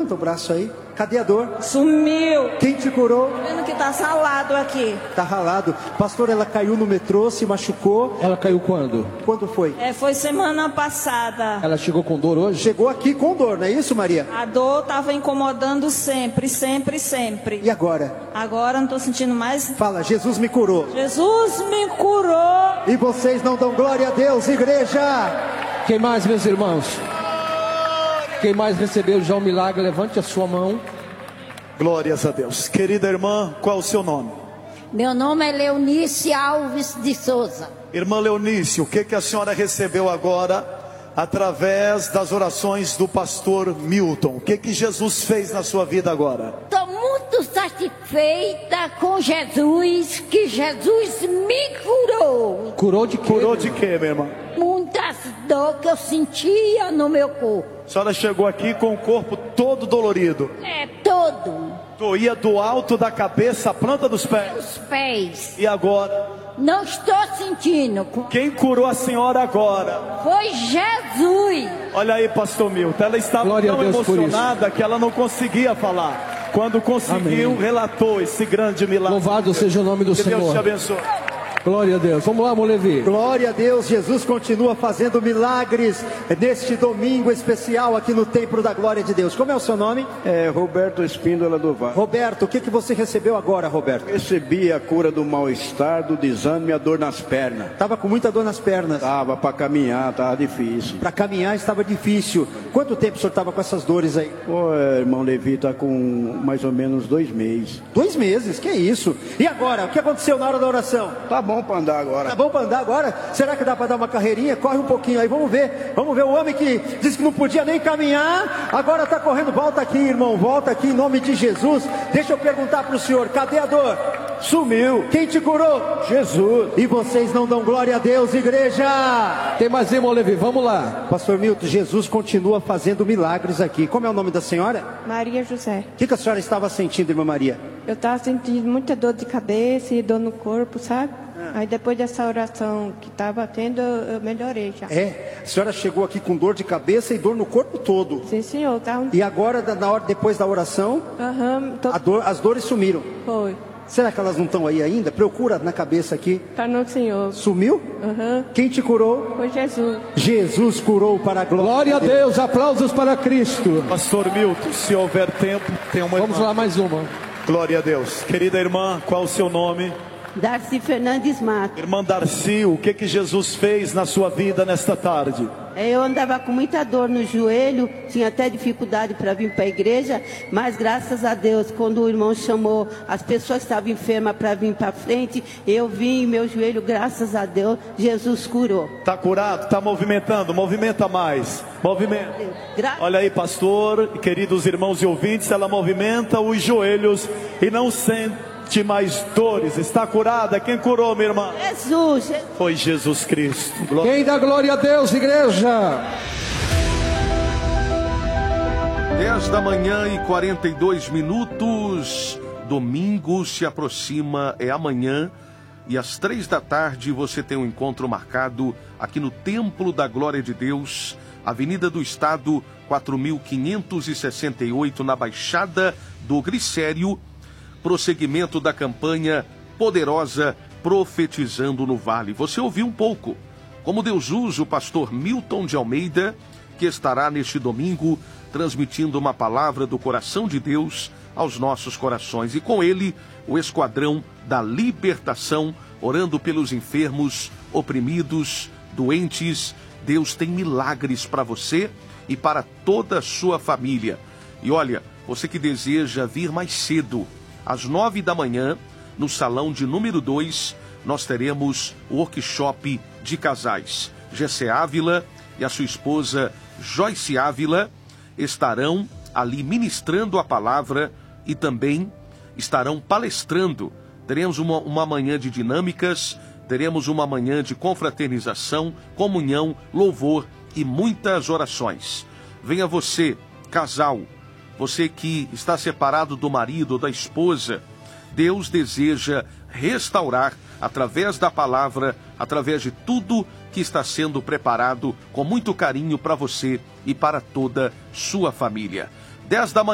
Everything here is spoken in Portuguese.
levanta o braço aí. Cadê a dor? Sumiu. Quem te curou? Vendo que tá salado aqui. Tá ralado. Pastor, ela caiu no metrô, se machucou. Ela caiu quando? Quando foi? Foi semana passada. Ela chegou com dor hoje? Chegou aqui com dor, não é isso, Maria? A dor tava incomodando sempre, sempre, sempre. E agora? Agora não tô sentindo mais. Fala, Jesus me curou. Jesus me curou. E vocês não dão glória a Deus, igreja? Quem mais, meus irmãos? Quem mais recebeu já o milagre, levante a sua mão. Glórias a Deus. Querida irmã, qual é o seu nome? Meu nome é Leonice Alves de Souza. Irmã Leonice, o que a senhora recebeu agora através das orações do pastor Milton? O que Jesus fez na sua vida agora? Estou muito satisfeita com Jesus, que Jesus me curou. Curou de quê? Curou de quê, minha irmã? Muitas dores que eu sentia no meu corpo. A senhora chegou aqui com o corpo todo dolorido. Todo. Doía do alto da cabeça à planta dos pés. Os pés. E agora? Não estou sentindo. Quem curou a senhora agora? Foi Jesus. Olha aí, pastor Milton. Ela estava tão emocionada que ela não conseguia falar. Quando conseguiu, Amém. Relatou esse grande milagre. Louvado seja o nome do Senhor. Que Deus te abençoe. Glória a Deus. Vamos lá, Molevi. Glória a Deus, Jesus continua fazendo milagres neste domingo especial aqui no Templo da Glória de Deus. Como é o seu nome? Roberto Espíndola do Vale. Roberto, o que você recebeu agora, Roberto? Recebi a cura do mal-estar, do desânimo e a dor nas pernas. Estava com muita dor nas pernas. Tava para caminhar, tava difícil. Para caminhar estava difícil. Quanto tempo o senhor estava com essas dores aí? Irmão Levi, tá com mais ou menos 2 meses. 2 meses? Que isso? E agora? O que aconteceu na hora da oração? Tá bom para andar agora. Tá bom para andar agora? Será que dá para dar uma carreirinha? Corre um pouquinho aí, vamos ver. Vamos ver o homem que disse que não podia nem caminhar. Agora está correndo. Volta aqui, irmão. Volta aqui em nome de Jesus. Deixa eu perguntar para o senhor. Cadê a dor? Sumiu. Quem te curou? Jesus. E vocês não dão glória a Deus, igreja? Tem mais, irmão Levi, vamos lá. Pastor Milton, Jesus continua fazendo milagres aqui. Como é o nome da senhora? Maria José. O que a senhora estava sentindo, irmã Maria? Eu estava sentindo muita dor de cabeça e dor no corpo, sabe? Aí depois dessa oração que estava tendo, eu melhorei já. A senhora chegou aqui com dor de cabeça e dor no corpo todo. Sim, senhor. E agora, depois da oração, as dores sumiram. Foi. Será que elas não estão aí ainda? Procura na cabeça aqui. Tá não, senhor. Sumiu? Quem te curou? Foi Jesus. Jesus curou para a glória. Glória a Deus, aplausos para Cristo. Pastor Milton, se houver tempo, tem uma Vamos irmã. lá, mais uma. Glória a Deus. Querida irmã, qual o seu nome? Darcy Fernandes Mato. Irmã Darcy, o que Jesus fez na sua vida nesta tarde? Eu andava com muita dor no joelho, tinha até dificuldade para vir para a igreja, mas graças a Deus, quando o irmão chamou as pessoas que estavam enfermas para vir para frente, eu vim e meu joelho, graças a Deus, Jesus curou. Está curado? Está movimentando? Movimenta mais. Movimenta. Olha aí, pastor, queridos irmãos e ouvintes, ela movimenta os joelhos e não sente mais dores. Está curada? Quem curou, minha irmã? Jesus. Foi Jesus Cristo. Quem dá glória a Deus, igreja? 10h42. Domingo se aproxima, é amanhã. E às 15h você tem um encontro marcado aqui no Templo da Glória de Deus, Avenida do Estado, 4568, na Baixada do Glicério. Prosseguimento da campanha poderosa Profetizando no Vale. Você ouviu um pouco como Deus usa o pastor Milton de Almeida, que estará neste domingo transmitindo uma palavra do coração de Deus aos nossos corações. E com ele, o Esquadrão da Libertação, orando pelos enfermos, oprimidos, doentes. Deus tem milagres para você e para toda a sua família. E olha, você que deseja vir mais cedo, às 9h, no salão de número 2, nós teremos o workshop de casais. Gessé Ávila e a sua esposa Joyce Ávila estarão ali ministrando a palavra e também estarão palestrando. Teremos uma manhã de dinâmicas, teremos uma manhã de confraternização, comunhão, louvor e muitas orações. Venha você, casal, você que está separado do marido ou da esposa. Deus deseja restaurar através da palavra, através de tudo que está sendo preparado com muito carinho para você e para toda sua família. 10h.